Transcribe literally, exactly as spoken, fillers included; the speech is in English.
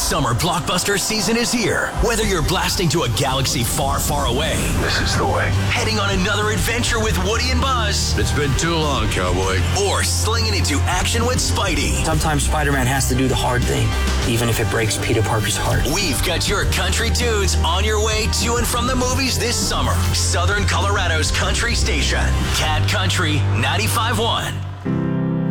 Summer blockbuster season is here. Whether you're blasting to a galaxy far, far away, this is the way. Heading on another adventure with Woody and Buzz, It's been too long, cowboy. or slinging into action with Spidey. Sometimes Spider-Man has to do the hard thing, even if it breaks Peter Parker's heart. We've got your country tunes on your way to and from the movies this summer. Southern Colorado's country station, Cat Country ninety-five point one.